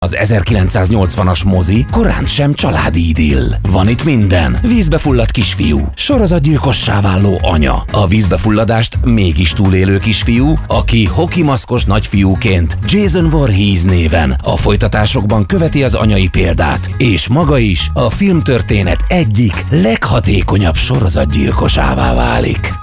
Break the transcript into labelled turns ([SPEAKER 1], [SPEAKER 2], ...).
[SPEAKER 1] Az 1980-as mozi korán sem családi idill. Van itt minden. Vízbe fulladt kisfiú, sorozatgyilkossá váló anya, a vízbefulladást mégis túlélő kisfiú, aki hokimaszkos nagyfiúként Jason Voorhees néven a folytatásokban követi az anyai példát, és maga is a filmtörténet egyik leghatékonyabb sorozatgyilkosává válik.